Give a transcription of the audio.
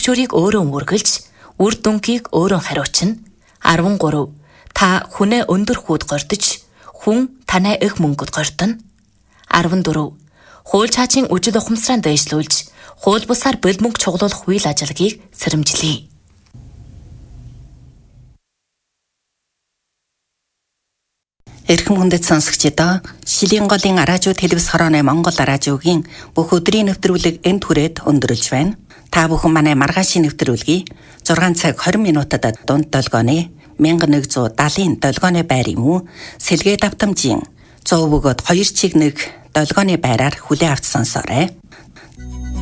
чүрийг өөрөө мөргөлж, үр дүнгийг өөрөө хариуцна. 13. Та хүнээ өндөр хүүд гордож, хүн танай их мөнгөд гордоно. 14. Хууль чаачийн үжил ухамсараа дэвшлүүлж, хууль бусаар бэл мөнгө чуглуулах үйл ажиллагааг сэрэмжлэе. Эрхэм хүндэт сонсогчдоо, Шилийн голын радио телевиз хорооны Монгол радиогийн бүх өдрийн нэвтрүүлэг энд хүрээд өндөрлж байна. Та бүхэн манай маргаашийн нэвтрүүлгийг 6 цаг 20 минутад дунд долгооны 1170 долгооны байр юм уу? Сэлгээ давтамжийн 100 бөгөөд 2 чиг нэг долгооны байраар хүлээн авч сонсоорой.